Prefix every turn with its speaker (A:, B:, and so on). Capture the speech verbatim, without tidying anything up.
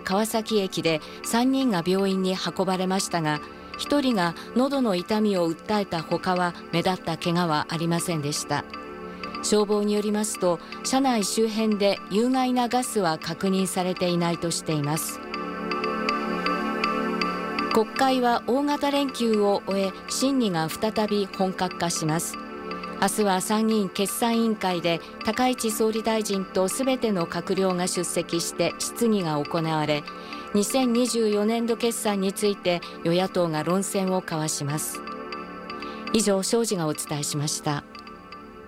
A: 川崎駅でさんにんが病院に運ばれましたが、ひとりが喉の痛みを訴えたほかは目立った怪我はありませんでした。消防によりますと、車内周辺で有害なガスは確認されていないとしています。国会は大型連休を終え、審議が再び本格化します。明日は参議院決算委員会で高市総理大臣とすべての閣僚が出席して質疑が行われ、にせんにじゅうよねんど決算について与野党が論戦を交わします。以上、庄司がお伝えしました。